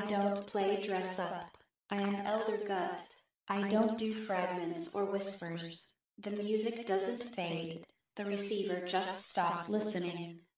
don't play dress up. I am Elder Gut. I don't do fragments or whispers. The music doesn't fade. The receiver just stops listening.